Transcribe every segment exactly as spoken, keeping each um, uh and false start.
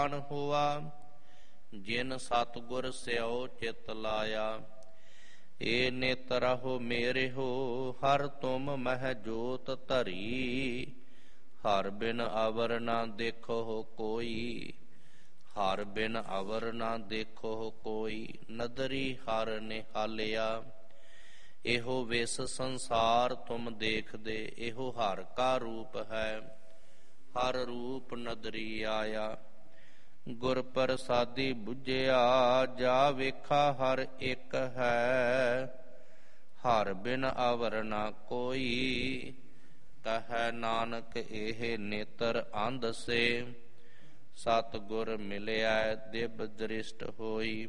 ਹੋਆ ਜਿਨ ਸਤਿਗੁਰ ਸਿਓ ਚਿਤ ਲਾਇਆ। ਏ ਨਿਤ ਰਹੋ ਮੇਰੇ ਹੋ ਹਰ ਤੁਮ ਮਹਿ ਜੋਤ ਧਰੀ। ਹਰ ਬਿਨ ਅਵਰ ਨਾ ਦੇਖੋ ਕੋਈ, ਹਰ ਬਿਨ ਅਵਰ ਨਾ ਦੇਖੋ ਕੋਈ। ਨਦਰੀ ਹਰ ਨਿਹਾਲਿਆ ਇਹੋ ਵਿਸ ਸੰਸਾਰ ਤੁਮ ਦੇਖਦੇ। ਇਹੋ ਹਰ ਕਾ ਰੂਪ ਹੈ ਹਰ ਰੂਪ ਨਦਰੀ ਆਇਆ। ਗੁਰ ਪ੍ਰਸਾਦੀ ਬੁਝਿਆ ਜਾ ਵੇਖਾ ਹਰ ਇੱਕ ਹੈ। ਹਰ ਬਿਨ ਅਵਰ ਨਾ ਕੋਈ ਕਹੈ ਨਾਨਕ ਇਹ ਨੇਤਰ ਅੰਧ ਸੇ। ਸਤਿਗੁਰ ਮਿਲਿਆ ਦਿਵ ਦ੍ਰਿਸ਼ਟ ਹੋਈ।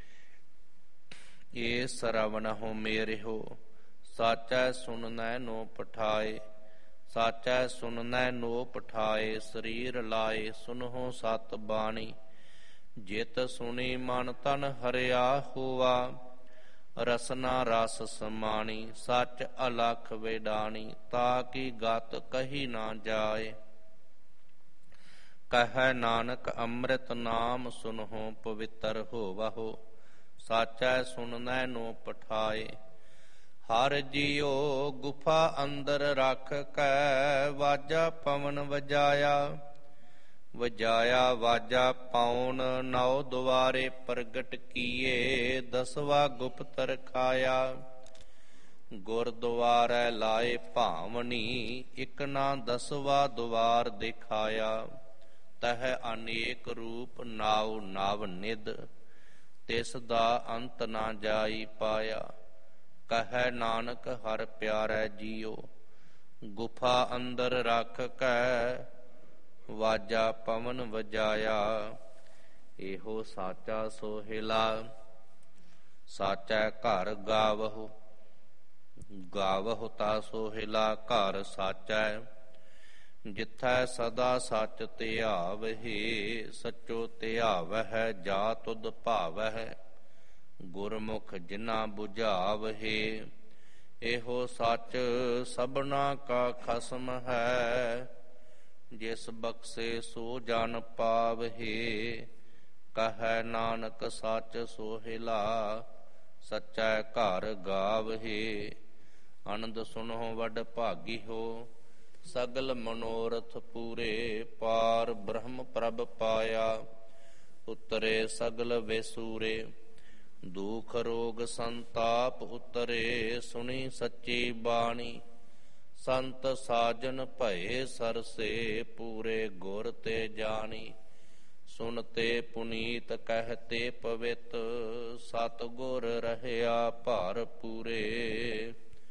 ਏ ਸਰਵਣਹੁ ਮੇਰਿਓ ਸਾਚੈ ਸੁਣਨੈ ਨੋ ਪਠਾਏ। ਸਾਚੈ ਸੁਣਨੈ ਨੋ ਪਠਾਏ ਸਰੀਰ ਲਾਏ। ਸੁਨਹੁ ਸਤ ਬਾਣੀ ਜਿਤ ਸੁਣੀ ਮਨ ਤਨ ਹਰਿਆ ਹੋਆ। ਰਸਨਾ ਰਸ ਸਮਾਣੀ ਸੱਚ ਅਲਖ ਵੇਡਾਣੀ। ਤਾ ਕੀ ਗਤ ਕਹੀ ਨਾ ਜਾਏ। ਕਹੈ ਨਾਨਕ ਅੰਮ੍ਰਿਤ ਨਾਮ ਸੁਨਹੁ ਪਵਿੱਤਰ ਹੋਵਹੁ। ਸਾਚੈ ਸੁਣਨੈ ਨੋ ਪਠਾਏ। ਹਰ ਜੀਉ ਗੁਫਾ ਅੰਦਰ ਰਖ ਕੈ ਵਾਜਾ ਪਵਨ ਵਜਾਇਆ। ਵਜਾਇਆ ਵਾਜਾ ਪਾਉਣ ਨੌ ਦੁਆਰੇ ਪ੍ਰਗਟ ਕੀਏ। ਦਸਵਾ ਗੁਪਤ ਰਖਾਇਆ ਗੁਰਦੁਆਰੈ ਲਾਏ ਭਾਵਨੀ। ਇਕ ਨਾ ਦਸਵਾ ਦੁਆਰ ਦਿਖਾਇਆ। ਤਹ ਅਨੇਕ ਰੂਪ ਨਾਉ ਨਵ ਨਿਧ। ਤਿਸ ਦਾ ਅੰਤ ਨਾ ਜਾਈ ਪਾਇਆ। ਕਹੈ ਨਾਨਕ ਹਰ ਪਿਆਰੈ ਜੀਉ ਗੁਫਾ ਅੰਦਰ ਰਖ ਕੈ ਵਾਜਾ ਪਵਨ ਵਜਾਇਆ। ਇਹੋ ਸਾਚਾ ਸੋਹਿਲਾ ਸਾਚੈ ਘਰ ਗਾਵਹੁ। ਗਾਵਹੁ ਤਾ ਸੋਹਿਲਾ ਘਰ ਸਾਚੈ। ਜਿਥੈ ਸਦਾ ਸੱਚ ਧਿਆਵਹਿ। ਸਚੋ ਧਿਆਵਹਿ ਜਾ ਤੁਧ ਭਾਵਹਿ। ਗੁਰਮੁਖ ਜਿਨਾ ਬੁਝਾਵਹਿ। ਇਹੋ ਸੱਚ ਸਭਨਾ ਕਾ ਖਸਮ ਹੈ। ਜਿਸ ਬਖਸ਼ੇ ਸੋ ਜਨ ਪਾਵਹਿ। ਕਹੈ ਨਾਨਕ ਸੱਚ ਸੋਹਿਲਾ ਸਚੈ ਘਰ ਗਾਵਹਿ। ਆਨੰਦ ਸੁਨਹੁ ਵਡ ਭਾਗੀ ਹੋ ਸਗਲ ਮਨੋਰਥ ਪੂਰੇ। ਪਾਰ ਬ੍ਰਹਮ ਪ੍ਰਭ ਪਾਇਆ ਉਤਰੇ ਸਗਲ ਵੇਸੂਰੇ। ਦੁਖ ਰੋਗ ਸੰਤਾਪ ਉਤਰੇ ਸੁਣੀ ਸੱਚੀ ਬਾਣੀ। ਸੰਤ ਸਾਜਨ ਭਏ ਸਰਸੇ ਪੂਰੇ ਗੁਰ ਤੇ ਜਾਣੀ। ਸੁਨਤੇ ਪੁਨੀਤ ਕਹਤੇ ਪਵਿੱਤ ਸਤਿਗੁਰ ਰਹਿਆ ਭਰ ਪੂਰੇ।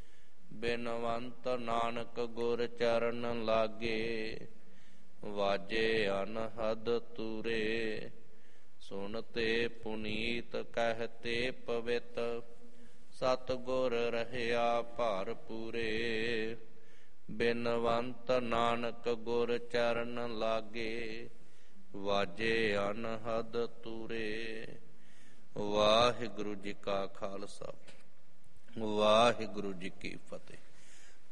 ਬਿਨਵੰਤ ਨਾਨਕ ਗੁਰ ਚਰਨ ਲਾਗੇ ਵਾਜੇ ਅਨਹਦ ਤੂਰੇ। ਸੁਨਤੇ ਪੁਨੀਤ ਕਹਤੇ ਪਵਿੱਤ ਸਤਿਗੁਰ ਰਹਿਆ ਭਰ ਪੂਰੇ। ਬਿਨਵੰਤ ਨਾਨਕ ਗੁਰ ਚਰਨ ਲਾਗੇ ਵਾਜੇ ਅਨਹਦ ਤੂਰੇ। ਵਾਹਿਗੁਰੂ ਜੀ ਕਾ ਖਾਲਸਾ ਵਾਹਿਗੁਰੂ ਜੀ ਕੀ ਫਤਿਹ।